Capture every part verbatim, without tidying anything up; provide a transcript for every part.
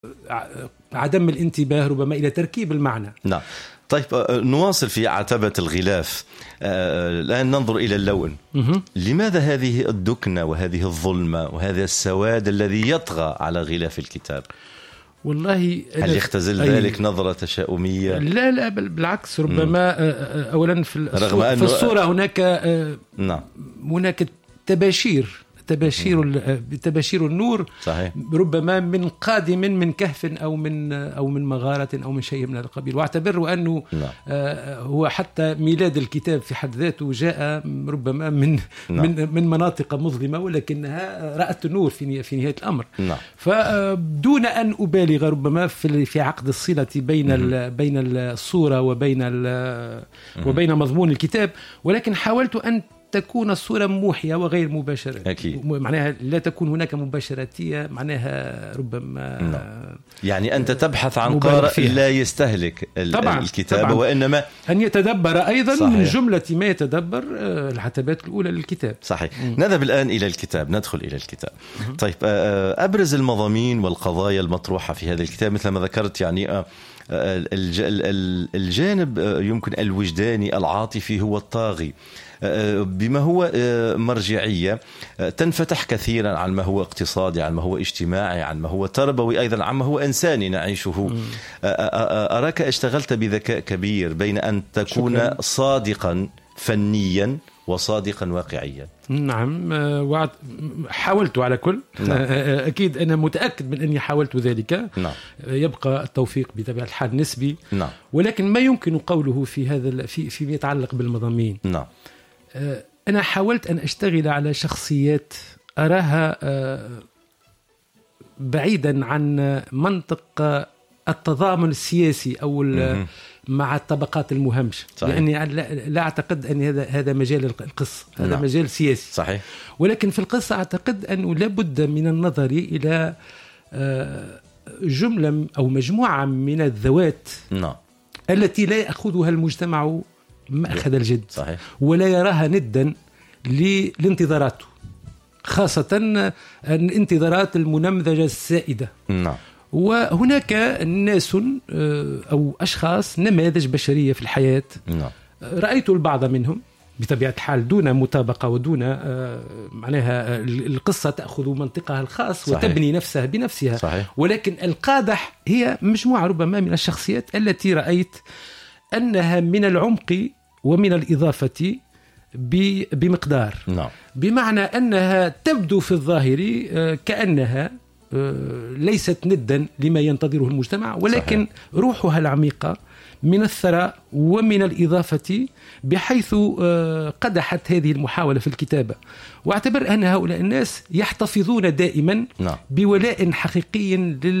عدم الانتباه ربما إلى تركيب المعنى. نعم. طيب نواصل في عتبة الغلاف. الآن ننظر إلى اللون. لماذا هذه الدكنة وهذه الظلمة وهذا السواد الذي يطغى على غلاف الكتاب؟ والله هل يختزل ذلك أي... نظرة تشاؤمية؟ لا لا بالعكس، ربما أولا في الصورة, في الصورة هناك نعم. هناك تباشير تباشير تباشير النور. صحيح. ربما من قادم من كهف أو من أو من مغارة أو من شيء من هذا القبيل. واعتبر أنه نعم. هو حتى ميلاد الكتاب في حد ذاته جاء ربما من نعم. من من مناطق مظلمة، ولكنها رأت النور في في نهاية الأمر. نعم. فدون أن أبالغ ربما في في عقد الصلة بين بين الصورة وبين وبين مضمون الكتاب، ولكن حاولت أن تكون الصورة موحية وغير مباشرة. أكيد. معناها لا تكون هناك مباشراتية، معناها ربما نعم. يعني أنت تبحث عن قارئ لا يستهلك طبعا. الكتابة طبعا. وإنما أن يتدبر أيضا. صحيح. من جملة ما يتدبر العتبات الأولى للكتاب. صحيح. م. نذهب الآن إلى الكتاب، ندخل إلى الكتاب. م. طيب أبرز المضامين والقضايا المطروحة في هذا الكتاب مثل ما ذكرت، يعني الجانب يمكن الوجداني العاطفي هو الطاغي، بما هو مرجعية تنفتح كثيرا عن ما هو اقتصادي، عن ما هو اجتماعي، عن ما هو تربوي، أيضا عن ما هو إنساني نعيشه. أراك اشتغلت بذكاء كبير بين أن تكون شكرا. صادقا فنيا وصادقا واقعيا. نعم، حاولت على كل. نعم. أكيد أنا متأكد من أني حاولت ذلك. نعم. يبقى التوفيق بطبيعة الحال نسبي. نعم. ولكن ما يمكن قوله في هذا في فيما يتعلق بالمضامين. نعم. أنا حاولت أن أشتغل على شخصيات أراها بعيدا عن منطق التضامن السياسي أو مع الطبقات المهمشة. صحيح. لأني لا أعتقد أن هذا هذا مجال القصة، هذا نعم. مجال سياسي. صحيح. ولكن في القصة أعتقد أنه لابد من النظر إلى جملة أو مجموعة من الذوات نعم. التي لا يأخذها المجتمع مأخذ الجد. صحيح. ولا يراها ندا لانتظاراته، خاصة الانتظارات المنمذجة السائدة. نعم. وهناك ناس أو أشخاص نماذج بشرية في الحياة. نعم. رأيت البعض منهم بطبيعة الحال دون مطابقة ودون معناها القصة تأخذ منطقها الخاص. صحيح. وتبني نفسها بنفسها. صحيح. ولكن القادح هي مجموعة ربما من الشخصيات التي رأيت أنها من العمق ومن الإضافة بمقدار. نعم. بمعنى أنها تبدو في الظاهر كأنها ليست ندا لما ينتظره المجتمع، ولكن صحيح. روحها العميقة من الثراء ومن الإضافة، بحيث قدحت هذه المحاولة في الكتابة. واعتبر أن هؤلاء الناس يحتفظون دائما نعم. بولاء حقيقي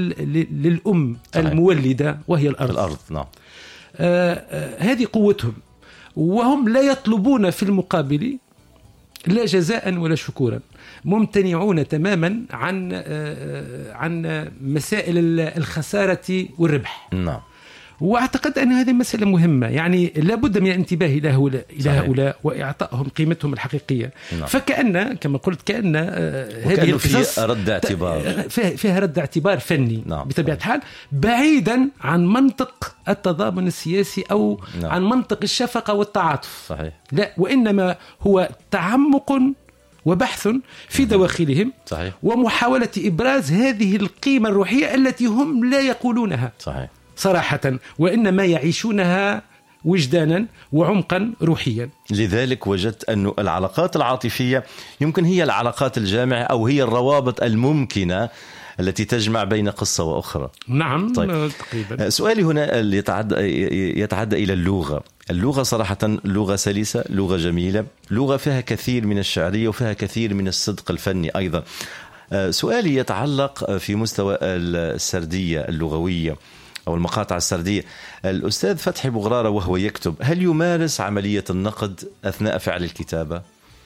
للأم صحيح. المولدة وهي الأرض. الأرض. نعم. آه آه هذه قوتهم، وهم لا يطلبون في المقابل لا جزاء ولا شكورا، ممتنعون تماما عن آه عن مسائل الخسارة والربح. نعم. واعتقد ان هذه مسألة مهمة، يعني لابد من الانتباه الى هؤلاء الى هؤلاء واعطائهم قيمتهم الحقيقية. نعم. فكأن كما قلت كأن هذه القصص رد اعتبار فيها رد اعتبار فني. نعم. بطبيعة الحال بعيدا عن منطق التضامن السياسي او نعم. عن منطق الشفقة والتعاطف. صحيح. لا، وانما هو تعمق وبحث في دواخلهم. صحيح. ومحاولة ابراز هذه القيمة الروحية التي هم لا يقولونها. صحيح. صراحة، وإنما يعيشونها وجدانا وعمقا روحيا. لذلك وجدت أن العلاقات العاطفية يمكن هي العلاقات الجامعة أو هي الروابط الممكنة التي تجمع بين قصة وأخرى. نعم. طيب. تقريبا. سؤالي هنا يتعدى, يتعدى إلى اللغة. اللغة صراحة لغة سلسة، لغة جميلة، لغة فيها كثير من الشعرية وفيها كثير من الصدق الفني أيضا. سؤالي يتعلق في مستوى السردية اللغوية أو المقاطع السردية. الأستاذ فتحي بغرارة وهو يكتب هل يمارس عملية النقد أثناء فعل الكتابة؟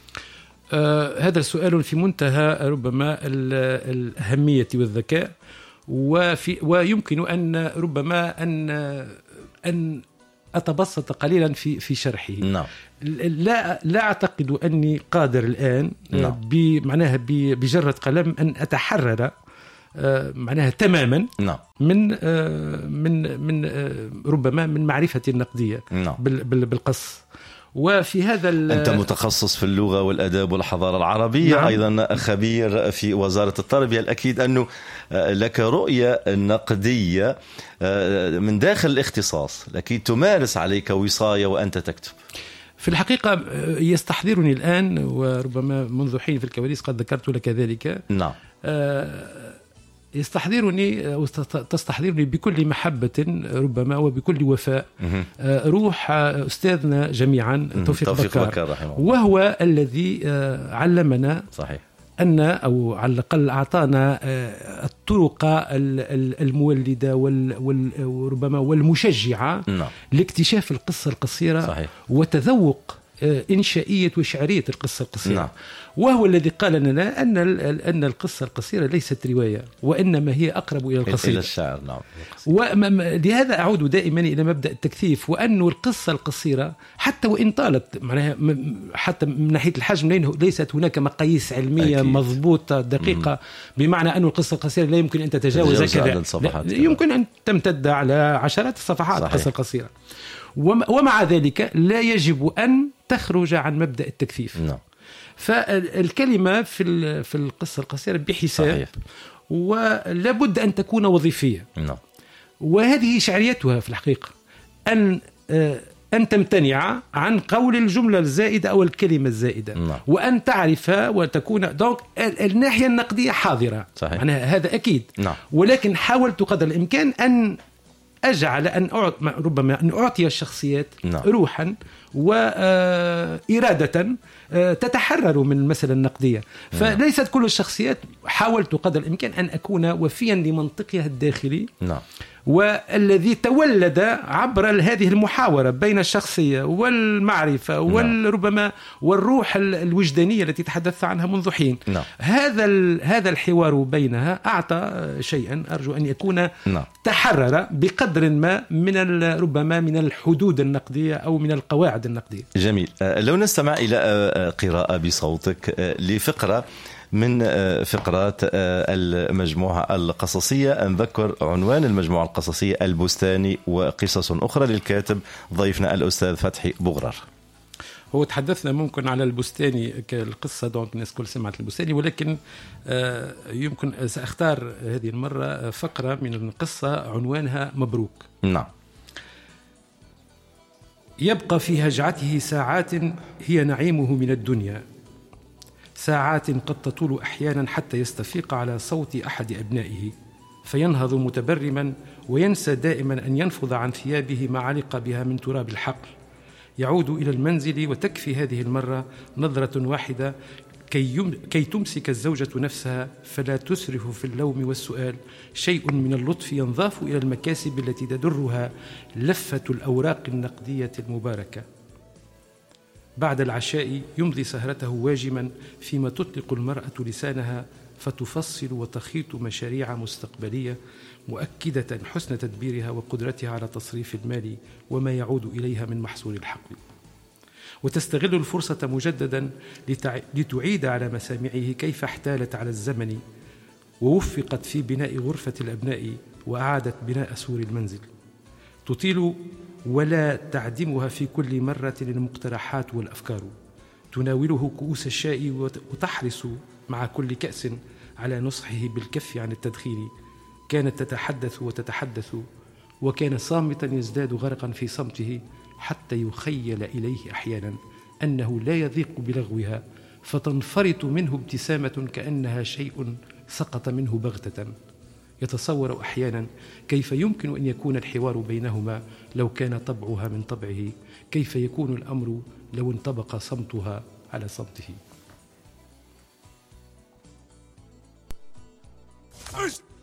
آه هذا السؤال في منتهى ربما الأهمية والذكاء، وفي ويمكن أن ربما أن أن أتبسط قليلا في في شرحه. نعم. لا لا أعتقد أني قادر الآن. نعم. بمعناها بجرة قلم أن أتحرر معناها تماما نعم. من من من ربما من معرفة النقدية نعم. بالقص. وفي هذا أنت متخصص في اللغة والأداب والحضارة العربية. نعم. أيضا خبير في وزارة التربية. الأكيد أنه لك رؤية نقدية من داخل الاختصاص، لكن تمارس عليك وصاية وأنت تكتب. في الحقيقة يستحضرني الآن، وربما منذ حين في الكواليس قد ذكرت لك ذلك. نعم. يستحضرني أو تستحضرني بكل محبة ربما وبكل وفاء روح أستاذنا جميعا توفيق, توفيق بكار, بكار رحمه الله، وهو الذي علمنا صحيح أن أو على الأقل أعطانا الطرق المولدة وربما والمشجعة نعم. لاكتشاف القصة القصيرة. صحيح. وتذوق إنشائية وشعرية القصة القصيرة. نعم. وهو الذي قال لنا أن أن القصة القصيرة ليست رواية، وإنما هي أقرب إلى القصيدة، إلى الشعر. نعم. ولهذا أعود دائما إلى مبدأ التكثيف، وأن القصة القصيرة حتى وإن طالت معناها حتى من ناحية الحجم ليست هناك مقاييس علمية أكيد. مضبوطة دقيقة مم. بمعنى أن القصة القصيرة لا يمكن أن تتجاوز كذا، يمكن أن تمتد على عشرات الصفحات. صحيح. القصة القصيرة، ومع ذلك لا يجب أن تخرج عن مبدأ التكثيف. نعم. فالكلمة في في القصة القصيرة بحساب. صحيح. ولا بد أن تكون وظيفية. نعم. وهذه شعريتها في الحقيقة، أن أن تمتنع عن قول الجملة الزائدة أو الكلمة الزائدة. نعم. وأن تعرف وتكون دونك الناحية النقدية حاضرة. صحيح. معناها هذا أكيد. نعم. ولكن حاولت قدر الإمكان أن أجعل أن أعط... ربما أن أعطي الشخصيات نعم. روحا وإرادة تتحرر من المسألة النقدية. نعم. فليست كل الشخصيات، حاولت قدر الإمكان أن أكون وفيا لمنطقها الداخلي. نعم. والذي تولد عبر هذه المحاورة بين الشخصية والمعرفة وربما والروح الوجدانية التي تحدثت عنها منذ حين. نعم. هذا هذا الحوار بينها أعطى شيئا أرجو أن يكون نعم. تحرر بقدر ما من ربما من الحدود النقدية أو من القواعد النقدية. جميل. لو نستمع إلى قراءة بصوتك لفقرة من فقرات المجموعة القصصية. نذكر عنوان المجموعة القصصية البستاني وقصص أخرى للكاتب ضيفنا الأستاذ فتحي بغرار. هو تحدثنا ممكن على البستاني كالقصة، دونك الناس كل سمعت البستاني، ولكن يمكن سأختار هذه المرة فقرة من القصة عنوانها مبروك. نعم. يبقى في هجعته ساعات هي نعيمه من الدنيا، ساعات قد تطول أحيانا حتى يستفيق على صوت أحد أبنائه فينهض متبرما وينسى دائما أن ينفض عن ثيابه ما علق بها من تراب الحقل. يعود إلى المنزل وتكفي هذه المرة نظرة واحدة كي, يم... كي تمسك الزوجة نفسها فلا تسرف في اللوم والسؤال. شيء من اللطف ينضاف إلى المكاسب التي تدرها لفة الأوراق النقدية المباركة. بعد العشاء يمضي سهرته واجما فيما تطلق المرأة لسانها فتفصل وتخيط مشاريع مستقبلية مؤكدة حسن تدبيرها وقدرتها على تصريف المال وما يعود إليها من محصول الحقل، وتستغل الفرصة مجددا لتع... لتعيد على مسامعه كيف احتالت على الزمن ووفقت في بناء غرفة الأبناء وأعادت بناء سور المنزل. تطيل ولا تعدمها في كل مرة المقترحات والأفكار، تناوله كؤوس الشاي وتحرص مع كل كأس على نصحه بالكف عن التدخين. كانت تتحدث وتتحدث وكان صامتا يزداد غرقا في صمته حتى يخيل إليه أحيانا أنه لا يضيق بلغوها فتنفرط منه ابتسامة كأنها شيء سقط منه بغتة. يتصور أحيانا كيف يمكن أن يكون الحوار بينهما لو كان طبعها من طبعه، كيف يكون الأمر لو انطبق صمتها على صمته.